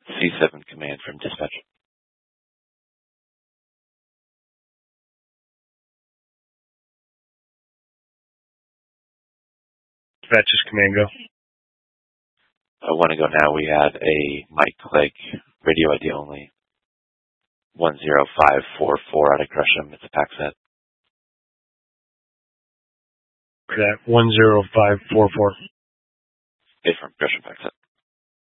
C7 command from dispatch. Dispatch's command go. I want to go now. We had a Mike Clegg, radio ID only, 10544 out of Gresham. It's a pack set. That 10544. It's from Gresham pack set.